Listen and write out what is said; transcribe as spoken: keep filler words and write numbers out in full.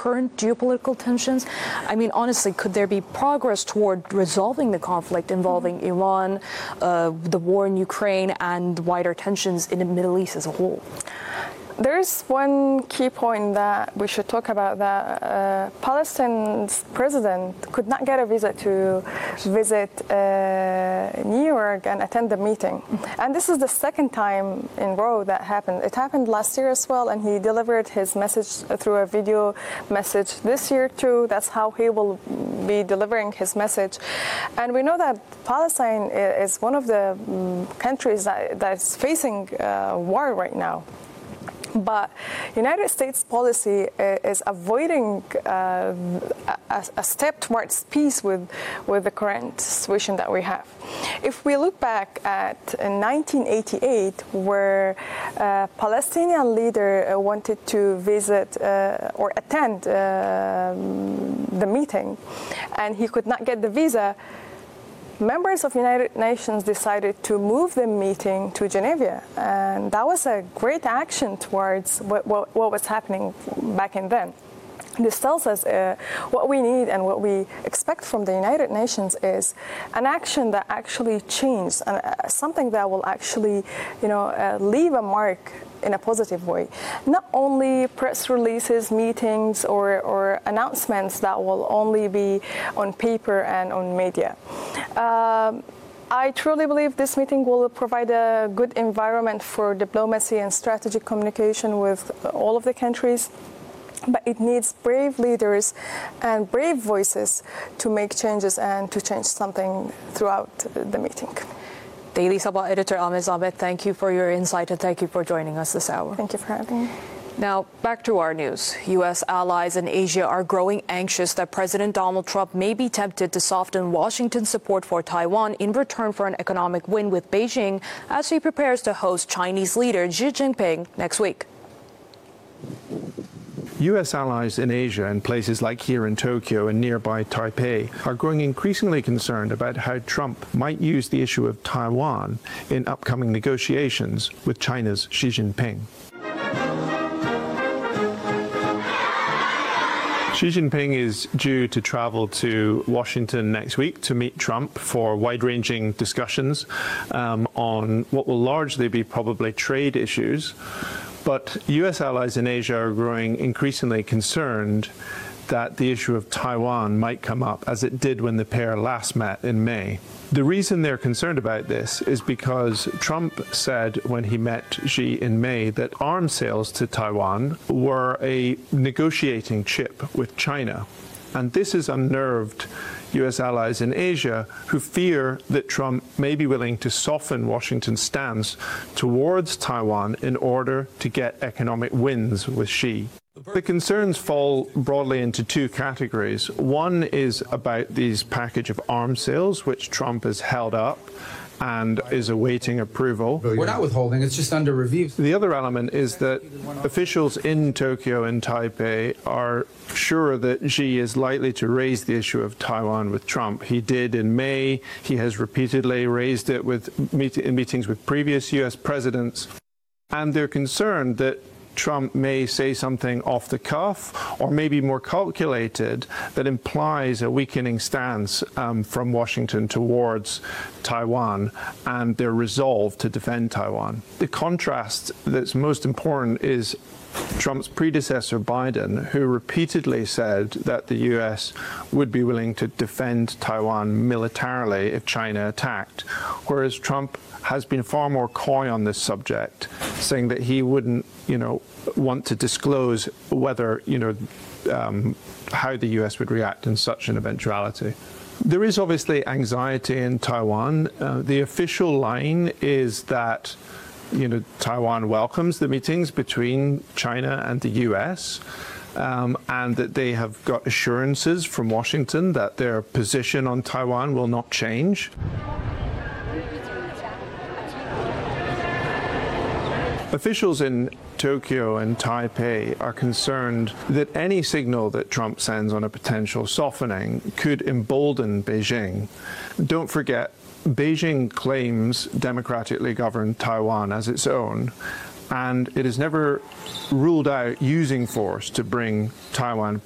current geopolitical tensions? I mean, honestly, could there be progress toward resolving the conflict involving Iran, uh, the war in Ukraine, and wider tensions in the Middle East as a whole? There's one key point that we should talk about, that uh, Palestine's president could not get a visa to visit uh, New York and attend the meeting. And this is the second time in a row that happened. It happened last year as well, and he delivered his message through a video message this year too. That's how he will be delivering his message. And we know that Palestine is one of the um, countries that, that's facing uh, war right now. But United States policy is avoiding uh, a, a step towards peace with, with the current situation that we have. If we look back at nineteen eighty-eight, where a Palestinian leader wanted to visit uh, or attend uh, the meeting, and he could not get the visa, members of United Nations decided to move the meeting to Geneva, and that was a great action towards what, what, what was happening back in then. This tells us uh, what we need and what we expect from the United Nations is an action that actually changes, and uh, something that will actually, you know, uh, leave a mark in a positive way. Not only press releases, meetings, or, or announcements that will only be on paper and on media. Um, I truly believe this meeting will provide a good environment for diplomacy and strategic communication with all of the countries. But it needs brave leaders and brave voices to make changes and to change something throughout the meeting. Daily Sabah editor Ahmed Ahmed, thank you for your insight and thank you for joining us this hour. Thank you for having me. Now, back to our news. U S allies in Asia are growing anxious that President Donald Trump may be tempted to soften Washington's support for Taiwan in return for an economic win with Beijing as he prepares to host Chinese leader Xi Jinping next week. U S allies in Asia, in places like here in Tokyo and nearby Taipei, are growing increasingly concerned about how Trump might use the issue of Taiwan in upcoming negotiations with China's Xi Jinping. Xi Jinping is due to travel to Washington next week to meet Trump for wide-ranging discussions um, on what will largely be probably trade issues. But U S allies in Asia are growing increasingly concerned that the issue of Taiwan might come up, as it did when the pair last met in May. The reason they're concerned about this is because Trump said when he met Xi in May that arms sales to Taiwan were a negotiating chip with China. And this has unnerved U S allies in Asia, who fear that Trump may be willing to soften Washington's stance towards Taiwan in order to get economic wins with Xi. The concerns fall broadly into two categories. One is about these package of arms sales, which Trump has held up and is awaiting approval. We're not withholding, it's just under review. The other element is that officials in Tokyo and Taipei are sure that Xi is likely to raise the issue of Taiwan with Trump. He did in May. He has repeatedly raised it with meet in meetings with previous U S presidents. And they're concerned that Trump may say something off the cuff or maybe more calculated that implies a weakening stance um, from Washington towards Taiwan and their resolve to defend Taiwan. The contrast that's most important is Trump's predecessor, Biden, who repeatedly said that the U S would be willing to defend Taiwan militarily if China attacked, whereas Trump has been far more coy on this subject, saying that he wouldn't, you know, want to disclose whether, you know, um, how the U S would react in such an eventuality. There is obviously anxiety in Taiwan. Uh, the official line is that, you know, Taiwan welcomes the meetings between China and the U S, um, and that they have got assurances from Washington that their position on Taiwan will not change. Officials in Tokyo and Taipei are concerned that any signal that Trump sends on a potential softening could embolden Beijing. Don't forget, Beijing claims democratically governed Taiwan as its own, and it has never ruled out using force to bring Taiwan